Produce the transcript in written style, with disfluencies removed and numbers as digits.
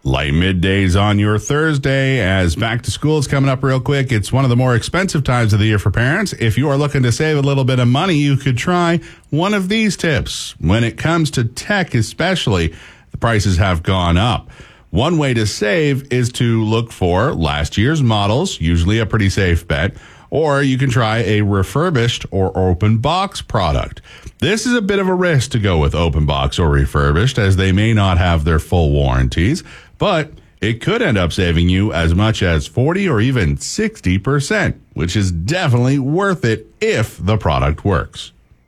Light middays on your Thursday as back to school is coming up real quick. It's one of the more expensive times of the year for parents. If you are looking to save a little bit of money, you could try one of these tips. When it comes to tech especially, the prices have gone up. One way to save is to look for last year's models, usually a pretty safe bet, or you can try a refurbished or open box product. This is a bit of a risk to go with open box or refurbished as they may not have their full warranties, but it could end up saving you as much as 40 or even 60%, which is definitely worth it if the product works.